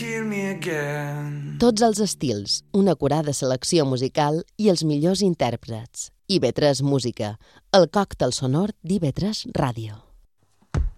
kill me again. Tots els estils, una acurada selecció musical i els millors intèrprets. IB3 Música, el còctel sonor d'IB3 Ràdio.